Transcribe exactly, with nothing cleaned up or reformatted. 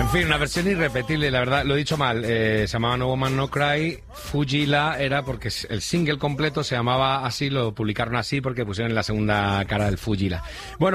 En fin, una versión irrepetible, la verdad, lo he dicho mal, eh, se llamaba No Woman No Cry, Fujila era porque el single completo se llamaba así, lo publicaron así porque pusieron en la segunda cara del Fujila. Bueno,